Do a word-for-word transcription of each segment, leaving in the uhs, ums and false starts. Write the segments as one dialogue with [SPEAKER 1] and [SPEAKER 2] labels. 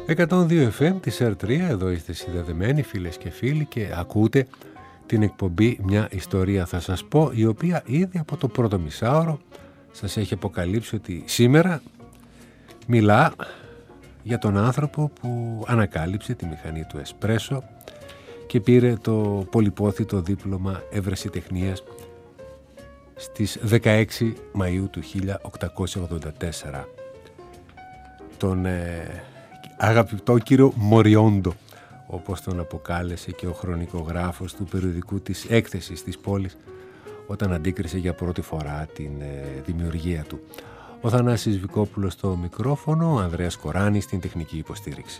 [SPEAKER 1] εκατόν δύο εφ εμ της αρ τρία, εδώ είστε συνδεδεμένοι φίλες και φίλοι και ακούτε την εκπομπή «Μια ιστορία θα σας πω», η οποία ήδη από το πρώτο μισάωρο σας έχει αποκαλύψει ότι σήμερα μιλά για τον άνθρωπο που ανακάλυψε τη μηχανή του εσπρέσο και πήρε το πολυπόθητο δίπλωμα ευρεσιτεχνίας στις δεκαέξι Μαΐου του χίλια οκτακόσια ογδόντα τέσσερα. Τον ε, αγαπητό κύριο Μοριόντο, όπως τον αποκάλεσε και ο χρονικογράφος του περιοδικού της έκθεσης της πόλης όταν αντίκρισε για πρώτη φορά την ε, δημιουργία του. Ο Θανάσης Βικόπουλος στο μικρόφωνο, ο Ανδρέας Κοράνης στην τεχνική υποστήριξη.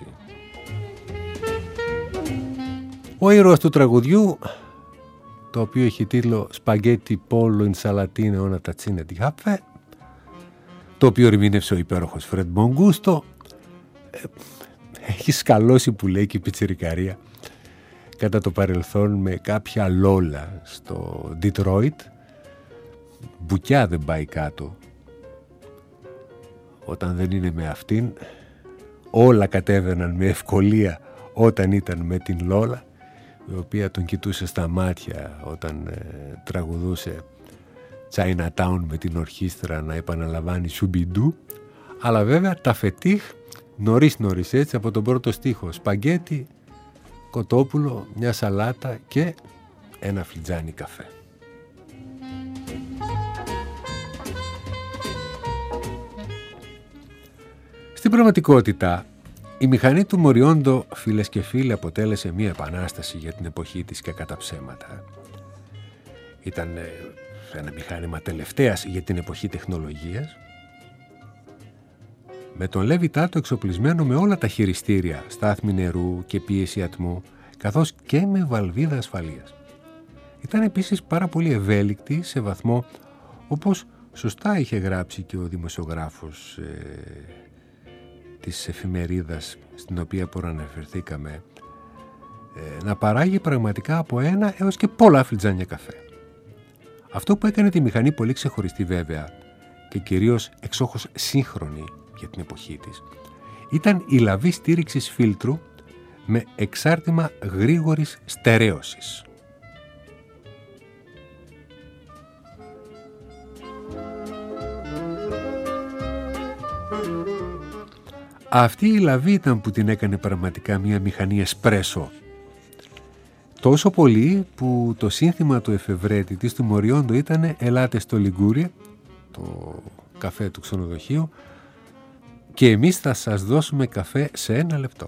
[SPEAKER 1] Ο ήρωας του τραγουδιού, το οποίο έχει τίτλο «Σπαγκέτι πόλο ινσαλατίνε όνα τατσίνε τη χάπφε», το οποίο ερμήνευσε ο υπέροχος Φρεντ Μογκούστο, έχει σκαλώσει που λέει και η πιτσιρικαρία κατά το παρελθόν με κάποια λόλα στο Ντιτρόιτ. Μπουκιά δεν πάει κάτω όταν δεν είναι με αυτήν. Όλα κατέβαιναν με ευκολία όταν ήταν με την Λόλα, η οποία τον κοιτούσε στα μάτια όταν ε, τραγουδούσε Chinatown με την ορχήστρα να επαναλαμβάνει Σουμπιντού. Αλλά βέβαια τα φετίχ νωρίς νωρίς έτσι από τον πρώτο στίχο: σπαγκέτι, κοτόπουλο, μια σαλάτα και ένα φλιτζάνι καφέ. Στην πραγματικότητα, η μηχανή του Μοριόντο, φίλες και φίλοι, αποτέλεσε μια επανάσταση για την εποχή της και κατά ψέματα. Ήταν ένα μηχάνημα τελευταίας για την εποχή τεχνολογίας, με τον Λεβιτάτο εξοπλισμένο με όλα τα χειριστήρια, στάθμη νερού και πίεση ατμού, καθώς και με βαλβίδα ασφαλείας. Ήταν επίσης πάρα πολύ ευέλικτη σε βαθμό, όπως σωστά είχε γράψει και ο δημοσιογράφος ε, της εφημερίδας στην οποία προαναφερθήκαμε, ε, να παράγει πραγματικά από ένα έως και πολλά φλιτζάνια καφέ. Αυτό που έκανε τη μηχανή πολύ ξεχωριστή βέβαια και κυρίως εξόχως σύγχρονη για την εποχή της, ήταν η λαβή στήριξης φίλτρου με εξάρτημα γρήγορης στερέωσης. Αυτή η λαβή ήταν που την έκανε πραγματικά μια μηχανή εσπρέσο. Τόσο πολύ που το σύνθημα του εφευρέτη της του Μοριόντο ήταν «Ελάτε στο Λιγκούρι», το καφέ του ξενοδοχείου, και εμείς θα σας δώσουμε καφέ σε ένα λεπτό.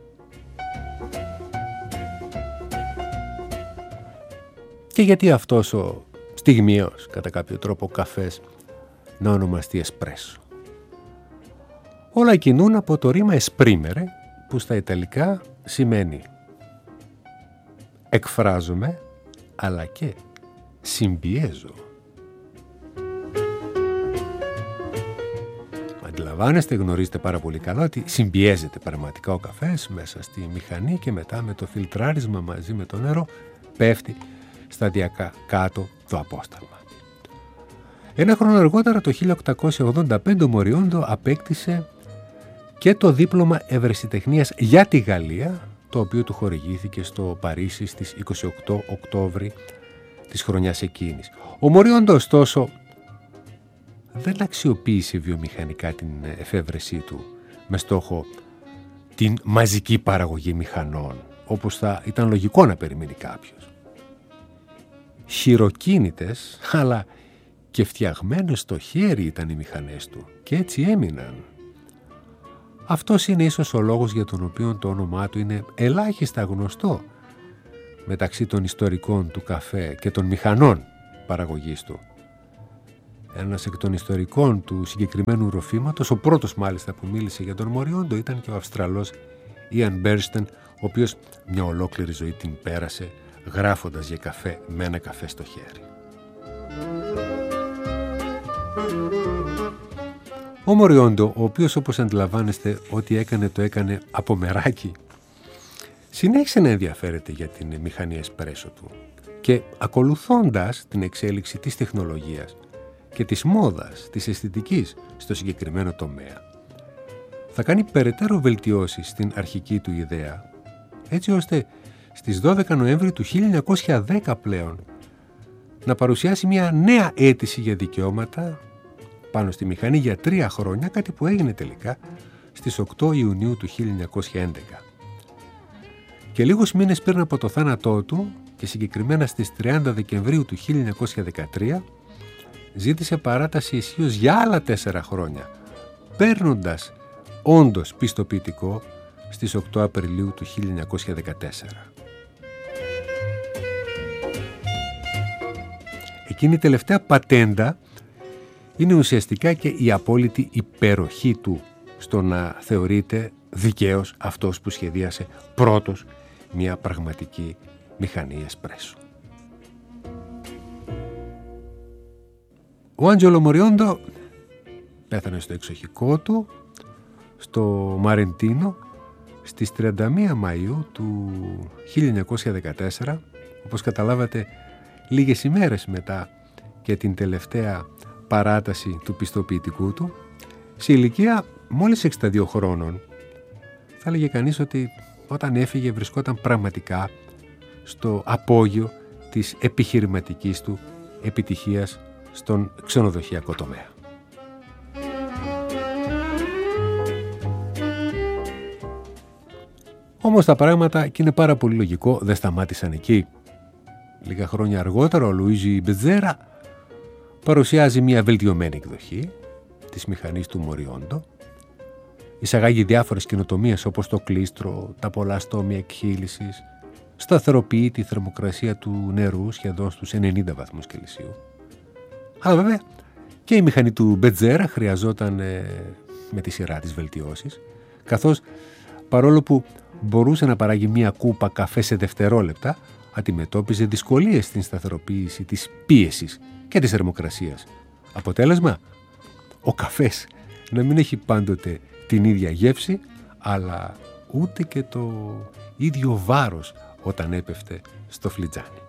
[SPEAKER 1] Και γιατί αυτός ο στιγμιαίος κατά κάποιο τρόπο καφές να ονομαστεί εσπρέσο? Όλα κινούν από το ρήμα esprimere, που στα Ιταλικά σημαίνει εκφράζομαι αλλά και συμπιέζω. Αντιλαμβάνεστε, γνωρίζετε πάρα πολύ καλά ότι συμπιέζεται πραγματικά ο καφές μέσα στη μηχανή και μετά με το φιλτράρισμα μαζί με το νερό πέφτει σταδιακά κάτω το απόσταγμα. Ένα χρόνο αργότερα, το χίλια οκτακόσια ογδόντα πέντε, ο Μοριόντο απέκτησε και το δίπλωμα ευρεσιτεχνίας για τη Γαλλία, το οποίο του χορηγήθηκε στο Παρίσι στις είκοσι οκτώ Οκτώβρη της χρονιάς εκείνης. Ο Μοριόντο, ωστόσο, δεν αξιοποίησε βιομηχανικά την εφεύρεσή του με στόχο την μαζική παραγωγή μηχανών, όπως θα ήταν λογικό να περιμένει κάποιος. Χειροκίνητες, αλλά και φτιαγμένες στο χέρι ήταν οι μηχανές του και έτσι έμειναν. Αυτός είναι ίσως ο λόγος για τον οποίο το όνομά του είναι ελάχιστα γνωστό μεταξύ των ιστορικών του καφέ και των μηχανών παραγωγής του. Ένας εκ των ιστορικών του συγκεκριμένου ροφήματος, ο πρώτος μάλιστα που μίλησε για τον Μοριόντο, ήταν και ο Αυστραλός Ιαν Μπέρστεν, ο οποίος μια ολόκληρη ζωή την πέρασε γράφοντας για καφέ με ένα καφέ στο χέρι. Ο Μοριόντο, ο οποίος, όπως αντιλαμβάνεστε, ό,τι έκανε το έκανε από μεράκι, συνέχισε να ενδιαφέρεται για την μηχανή εσπρέσο του και ακολουθώντας την εξέλιξη της τεχνολογίας και της μόδας, της αισθητικής στο συγκεκριμένο τομέα, θα κάνει περαιτέρω βελτιώσεις στην αρχική του ιδέα, έτσι ώστε στις δώδεκα Νοέμβρη του χίλια εννιακόσια δέκα πλέον να παρουσιάσει μια νέα αίτηση για δικαιώματα πάνω στη μηχανή για τρία χρόνια, κάτι που έγινε τελικά στις οκτώ Ιουνίου του χίλια εννιακόσια έντεκα. Και λίγους μήνες πριν από το θάνατό του, και συγκεκριμένα στις τριάντα Δεκεμβρίου του χίλια εννιακόσια δεκατρία, ζήτησε παράταση ισχύως για άλλα τέσσερα χρόνια, παίρνοντας όντως πιστοποιητικό στις οκτώ Απριλίου του χίλια εννιακόσια δεκατέσσερα. Εκείνη η τελευταία πατέντα είναι ουσιαστικά και η απόλυτη υπεροχή του στο να θεωρείται δικαίως αυτός που σχεδίασε πρώτος μια πραγματική μηχανή εσπρέσο. Ο Άντζελο Μοριόντο πέθανε στο εξοχικό του στο Μαρεντίνο στις τριάντα μία Μαΐου του χίλια εννιακόσια δεκατέσσερα, όπως καταλάβατε λίγες ημέρες μετά και την τελευταία παράταση του πιστοποιητικού του, σε ηλικία μόλις εξήντα δύο χρόνων. Θα έλεγε κανείς ότι όταν έφυγε βρισκόταν πραγματικά στο απόγειο της επιχειρηματικής του επιτυχίας στον ξενοδοχειακό τομέα. Όμως τα πράγματα, και είναι πάρα πολύ λογικό, δεν σταμάτησαν εκεί. Λίγα χρόνια αργότερα ο Λουίζι Μπετζέρα παρουσιάζει μια βελτιωμένη εκδοχή της μηχανής του Μοριόντο, εισαγάγει διάφορες καινοτομίες όπως το κλίστρο, τα πολλά στόμια εκχύλησης, σταθεροποιεί τη θερμοκρασία του νερού σχεδόν στους ενενήντα βαθμούς Κελσίου. Αλλά βέβαια και η μηχανή του Μπετζέρα χρειαζόταν ε, με τη σειρά της βελτιώσεις, καθώς παρόλο που μπορούσε να παράγει μία κούπα καφέ σε δευτερόλεπτα, αντιμετώπιζε δυσκολίες στην σταθεροποίηση της πίεσης και της θερμοκρασίας. Αποτέλεσμα, ο καφές να μην έχει πάντοτε την ίδια γεύση, αλλά ούτε και το ίδιο βάρος όταν έπεφτε στο φλιτζάνι.